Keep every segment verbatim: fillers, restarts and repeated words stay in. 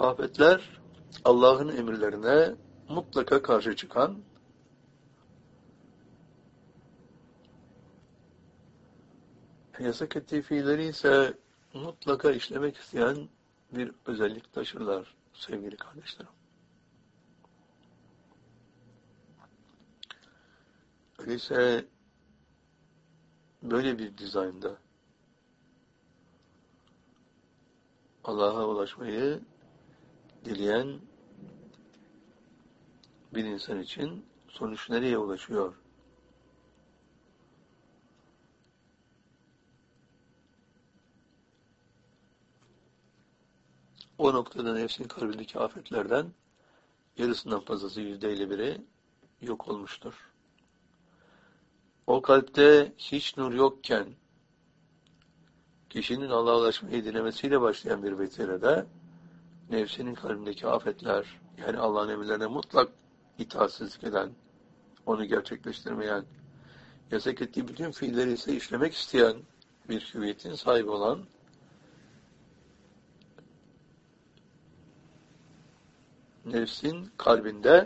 Afetler, Allah'ın emirlerine mutlaka karşı çıkan, yasak ettiği fiilleri ise mutlaka işlemek isteyen bir özellik taşırlar sevgili kardeşlerim. Öyleyse böyle bir dizaynda Allah'a ulaşmayı dileyen bir insan için sonuç nereye ulaşıyor? O noktada nefsin kalbindeki afetlerden yarısından fazlası yüzdeyle biri yok olmuştur. O kalpte hiç nur yokken kişinin Allah'a ulaşmayı dilemesiyle başlayan bir vesilede nefsinin kalbindeki afetler, yani Allah'ın emirlerine mutlak itaatsizlik eden, onu gerçekleştirmeyen, yasak ettiği bütün fiilleri ise işlemek isteyen bir hüviyetin sahibi olan nefsin kalbinde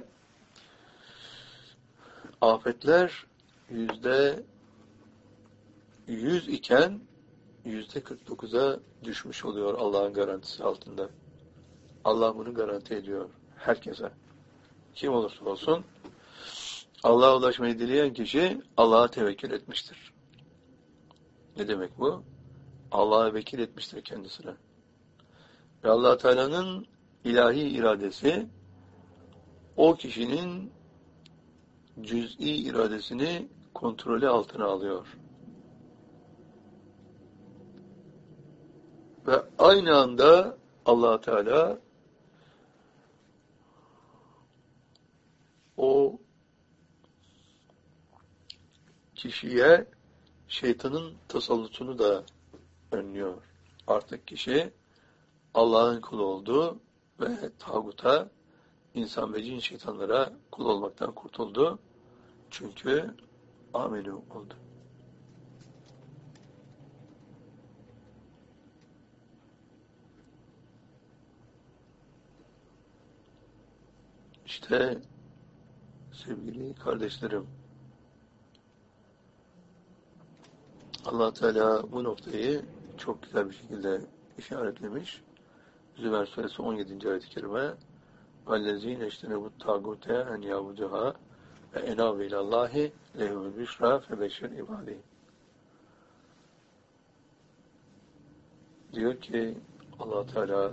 afetler yüzde yüz iken yüzde kırk dokuza düşmüş oluyor Allah'ın garantisi altında. Allah bunu garanti ediyor herkese. Kim olursa olsun Allah'a ulaşmayı dileyen kişi Allah'a tevekkül etmiştir. Ne demek bu? Allah'a vekil etmiştir kendisine. Ve Allah Teala'nın ilahi iradesi o kişinin cüz'i iradesini kontrolü altına alıyor. Ve aynı anda Allah Teala o kişiye şeytanın tasallutunu da önlüyor. Artık kişi Allah'ın kulu oldu ve tağuta, insan ve cin şeytanlara kul olmaktan kurtuldu. Çünkü ameli oldu. İşte sevgili kardeşlerim, Allah Teala bu noktayı çok güzel bir şekilde işaretlemiş. Zümer suresi on yedinci ayet-i kerime وَالَّذ۪ينَ اجْتَنَبُوا الطَّاغُوتَ اَنْ يَعْبُدُهَا وَاَنَابُوا اِلَى اللّٰهِ لَهُمُ الْبُشْرَى فَبَشِّرْ عِبَادِهِ. Diyor ki Allah Teala,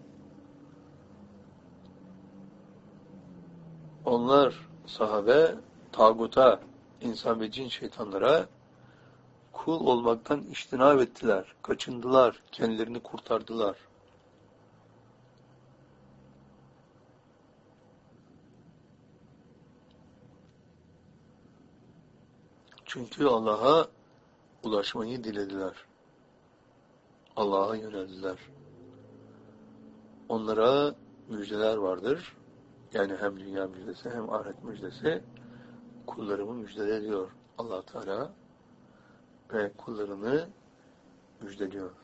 onlar sahabe tağuta, insan ve cin şeytanlara kul olmaktan iştinab ettiler, kaçındılar, kendilerini kurtardılar. Çünkü Allah'a ulaşmayı dilediler. Allah'a yöneldiler. Onlara müjdeler vardır. Yani hem dünya müjdesi hem ahiret müjdesi. Kullarımı müjdeliyor Allah Teala ve kullarını müjdeliyor.